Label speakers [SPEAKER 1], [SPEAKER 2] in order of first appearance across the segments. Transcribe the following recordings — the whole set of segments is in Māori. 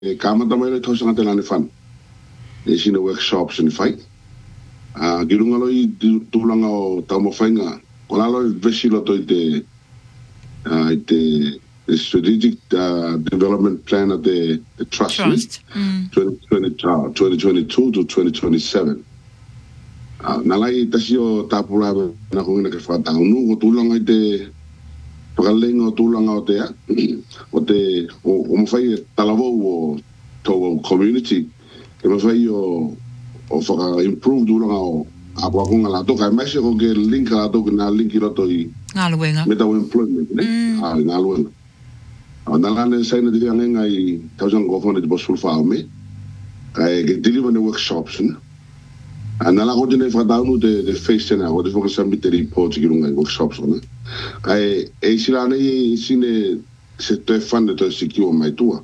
[SPEAKER 1] kama tamay le thosa ngate lani fan e sine workshops in fight girunga lo I tulanga o tamo fainga kola lo vesilo to ite the strategic development plan of the trust 2022 to 2027 nalai tasio tapura na ko ina ke fata unu ko tulanga ite pagalengo tulanga o te o mo fai talavo o to community que me fai o faka improve tulanga o apa ko ngala to kai mai ko ke link la to na link ro to I
[SPEAKER 2] ngaluenga
[SPEAKER 1] meta employment ne ngaluenga andalane sai na dia nga I thousand go fond de bosul farme kai ke deliver the workshops ne andala ko dine fa daunu de face na o de focus submit report ki runga workshops ne kai e silane sine se to fan de to secure mai tua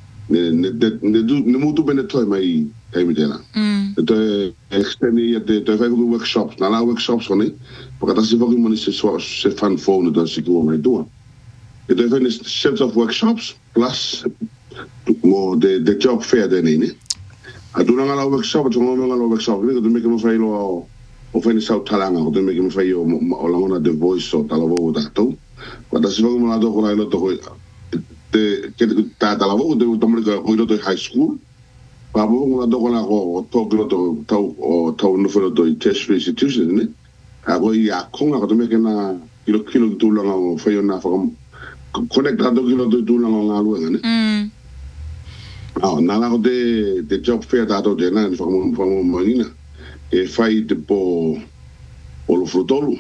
[SPEAKER 1] ne mutu bene to mai kai mi dela to extend de fa workshops na la workshops ne porque ta se foki moni se fan phone de secure mai tua e to fa set of workshops plus more the job fair de ne aduna ngala workshop to ngala workshop ni to me ke mo fai lo o fai ni sau talanga o to me ke mo fai o langona the voice o talavo da to quando si va come la do con la to te ke ta talavo de to me ko ro to high school pa bo ngala do con la ko to no fo to tertiary institution ni a go ya konga ko to me ke na kilo tu langa o fai na fa conectado kilo tu langa ngalo ni nala ko de job fair dato de na famo manina e fai de po lo frutolu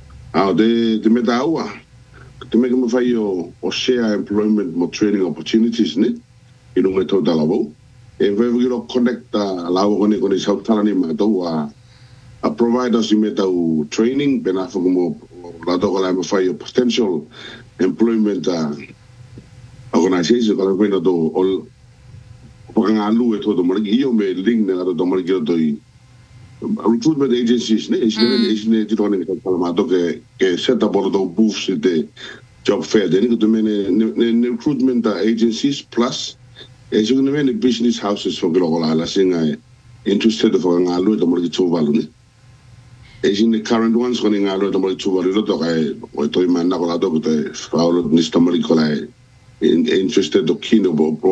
[SPEAKER 1] de metaua de me como fai o share employment mo training opportunities ne e no meto da lavo e vai lo connecta lavo con i sautani ma to a providers i meta o training bena fa como la to la fai o potential employment organization con quello do Pangalu e todo morgi io me link nella to morgi to recruitment agencies ne isne di tone che parlato che set up all the booths de job fair de ne recruitment agencies plus e sono ne business houses for global la singa interested for ngalu to morgi to valu ne e in the current ones con ngalu to morgi to valu to kai o to manna con la to Paolo ni sto morgi con la interested to kino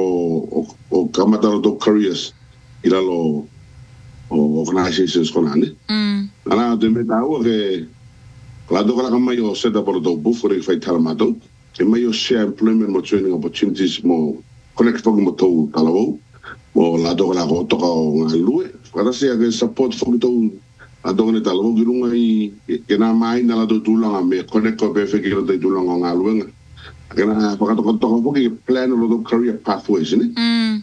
[SPEAKER 1] o kamataro do careers ila lo organizations konane ana de meta o ke la do kala kamayo set up do buffer fai talmato ke mayo share employment mo training opportunities mo connect fog mo to talavo mo la do kala ko to ko ngalue para se ke support fog to ado ne talavo girunga I ke na mai na la do tulanga me connect ko be fe ke do tulanga ngalue kena pakato plan of career pathways ne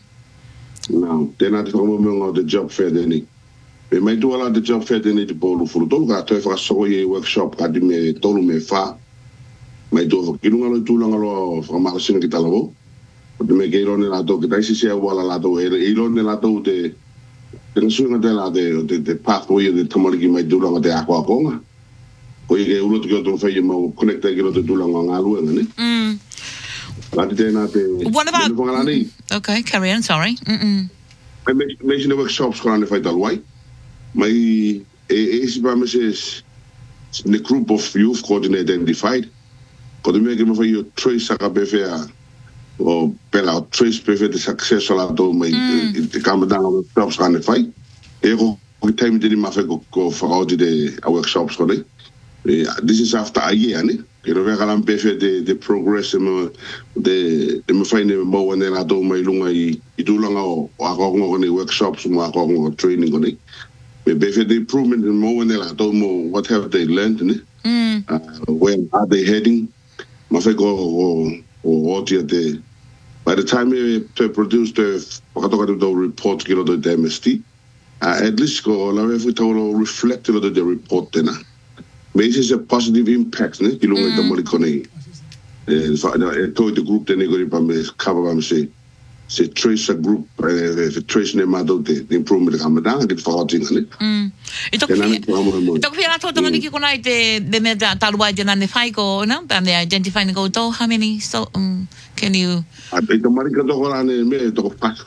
[SPEAKER 1] now then I talk about the job fair then we might do a lot the job fair then the bolo fruto ga to fa so ye workshop ka di me tolu me fa mai do kilunga lo tulanga lo fa ma sino kita lo de me ke ron la to que dai si se wala la to e ron la to de suinga de la de pathway de tomori mai do la de aqua konga o ye ulo to to fa ye mo connecta ke lo de tulanga ngalu ne
[SPEAKER 2] what about okay carry on sorry
[SPEAKER 1] I mentioned the workshops going on if I tell why my is the group of youth coordinator identified because they make for you trace befe or pela trace befe the success la do my the come down workshops going to fight e go time did ma fe go for all the workshops for this is after a year ne que lo vega lan befe de progress de me find mo when la do mai lunga I dulanga o agongo ni workshops mo agongo training ni me befe the improvement in mo when la do mo what have they learned ne where are they heading ma fe go o de by the time we produce the report kilo de MST at least go la ve to reflect the report na This a positive impact ne kilo ngai tamori kone to the group de negori pa me kaba ba me se se trace group se trace ne ma do te improvement ka madanga ke whakatinga ne
[SPEAKER 2] ito kaya to to niki kona te de me da talwa jana ne fai ko na pa ne identify go to how many so can you
[SPEAKER 1] ito marika to kora ne me to